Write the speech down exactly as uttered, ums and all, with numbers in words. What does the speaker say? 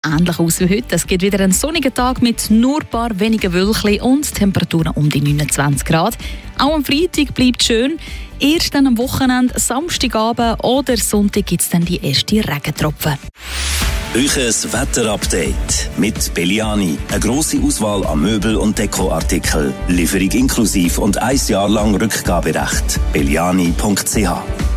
ähnlich aus wie heute. Es gibt wieder einen sonnigen Tag mit nur ein paar wenigen Wölkchen und Temperaturen um die neunundzwanzig Grad. Auch am Freitag bleibt schön. Erst dann am Wochenende, Samstagabend oder Sonntag gibt es dann die ersten Regentropfen. Euches Wetterupdate mit Belliani. Eine grosse Auswahl an Möbel- und Dekoartikeln. Lieferung inklusiv und ein Jahr lang Rückgaberecht. belliani punkt c h